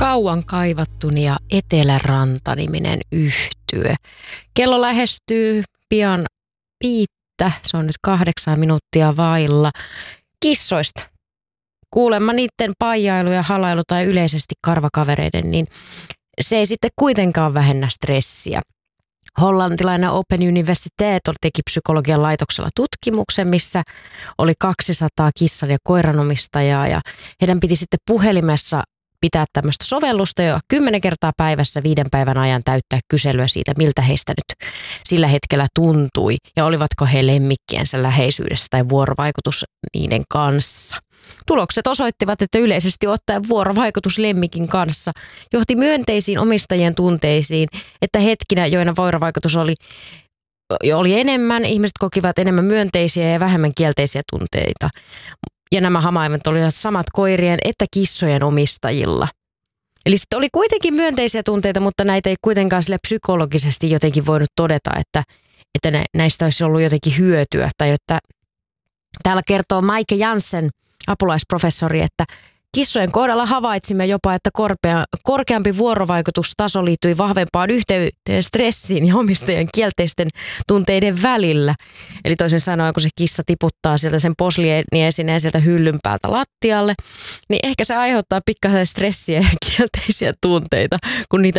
kauan kaivattuni ja Eteläranta-niminen yhtye. Kello lähestyy pian 5, se on nyt 8 minuuttia vailla. Kissoista. Kuulemma niiden paijailu ja halailu tai yleisesti karvakavereiden, niin se ei sitten kuitenkaan vähennä stressiä. Hollantilainen Open University teki psykologian laitoksella tutkimuksen, missä oli 200 kissan ja koiranomistajaa ja heidän piti sitten puhelimessa pitää tämmöistä sovellusta jo 10 kertaa päivässä 5 päivän ajan täyttää kyselyä siitä, miltä heistä nyt sillä hetkellä tuntui ja olivatko he lemmikkiensä läheisyydessä tai vuorovaikutus niiden kanssa. Tulokset osoittivat, että yleisesti ottaen vuorovaikutus lemmikin kanssa johti myönteisiin omistajien tunteisiin, että hetkinä, joina vuorovaikutus oli enemmän, ihmiset kokivat enemmän myönteisiä ja vähemmän kielteisiä tunteita. Ja nämä havainnot olivat samat koirien että kissojen omistajilla. Eli sitten oli kuitenkin myönteisiä tunteita, mutta näitä ei kuitenkaan sille psykologisesti jotenkin voinut todeta, että näistä olisi ollut jotenkin hyötyä. Tai että täällä kertoo Maike Jansen, apulaisprofessori, että kissojen kohdalla havaitsimme jopa, että korkeampi vuorovaikutustaso liittyi vahvempaan yhteyteen stressiin ja omistajien kielteisten tunteiden välillä. Eli toisin sanoen, kun se kissa tiputtaa sieltä sen poslieniesineen sieltä hyllyn päältä lattialle, niin ehkä se aiheuttaa pikkasen stressiä ja kielteisiä tunteita, kun niitä